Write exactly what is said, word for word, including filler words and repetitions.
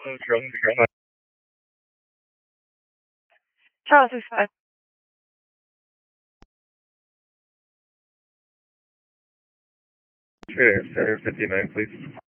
Oh, Charlie, Charlie. Charles six five. Center fifty-nine, please.